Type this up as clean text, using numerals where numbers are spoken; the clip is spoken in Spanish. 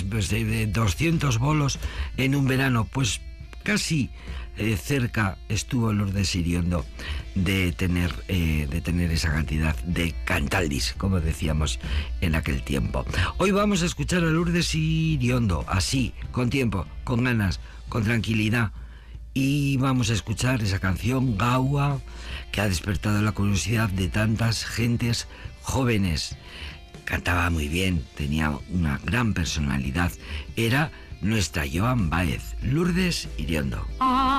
pues, de 200 bolos en un verano, pues casi cerca estuvo Lourdes Iriondo de tener esa cantidad de cantaldis, como decíamos en aquel tiempo. Hoy vamos a escuchar a Lourdes Iriondo, así, con tiempo, con ganas, con tranquilidad. Y vamos a escuchar esa canción, Gaua, que ha despertado la curiosidad de tantas gentes jóvenes. Cantaba muy bien, tenía una gran personalidad. Era nuestra Joan Baez, Lourdes Iriondo.